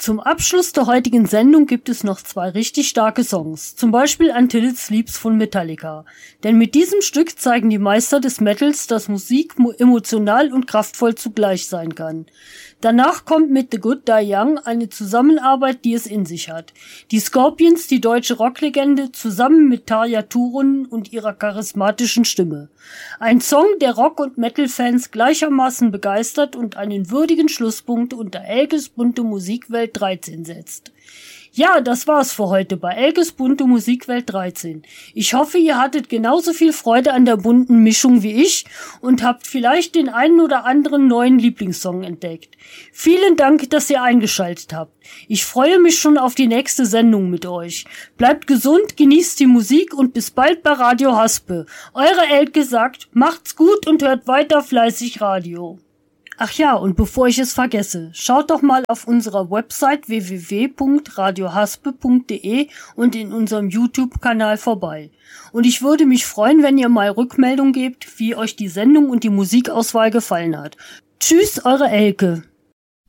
Zum Abschluss der heutigen Sendung gibt es noch 2 richtig starke Songs, zum Beispiel Until It Sleeps von Metallica. Denn mit diesem Stück zeigen die Meister des Metals, dass Musik emotional und kraftvoll zugleich sein kann. Danach kommt mit The Good Die Young eine Zusammenarbeit, die es in sich hat. Die Scorpions, die deutsche Rocklegende, zusammen mit Tarja Turunen und ihrer charismatischen Stimme. Ein Song, der Rock- und Metal-Fans gleichermaßen begeistert und einen würdigen Schlusspunkt unter Elkes bunte Musikwelt 13 setzt. Ja, das war's für heute bei Elkes bunte Musikwelt 13. Ich hoffe, ihr hattet genauso viel Freude an der bunten Mischung wie ich und habt vielleicht den einen oder anderen neuen Lieblingssong entdeckt. Vielen Dank, dass ihr eingeschaltet habt. Ich freue mich schon auf die nächste Sendung mit euch. Bleibt gesund, genießt die Musik und bis bald bei Radio Haspe. Eure Elke sagt, macht's gut und hört weiter fleißig Radio. Ach ja, und bevor ich es vergesse, schaut doch mal auf unserer Website www.radiohaspe.de und in unserem YouTube-Kanal vorbei. Und ich würde mich freuen, wenn ihr mal Rückmeldung gebt, wie euch die Sendung und die Musikauswahl gefallen hat. Tschüss, eure Elke.